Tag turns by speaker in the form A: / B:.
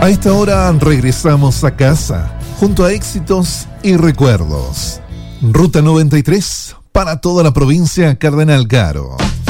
A: A esta hora regresamos a casa, junto a éxitos y recuerdos. Ruta 93, para toda la provincia Cardenal Caro.